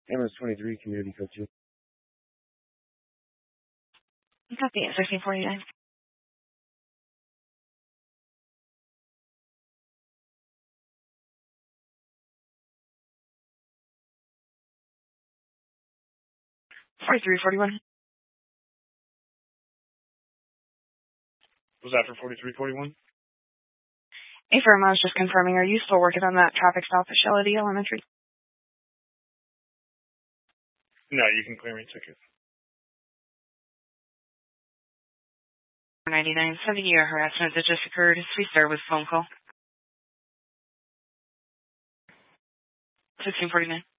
Ambulance 23, community code 2. Copy it, 1649. $43.41. Was that for 4341? Affirm, I was just confirming, are you still working on that traffic stop at Shelley Elementary? No, you can clear me a ticket. 99, sending you a harassment that just occurred. Please start with phone call. 1649.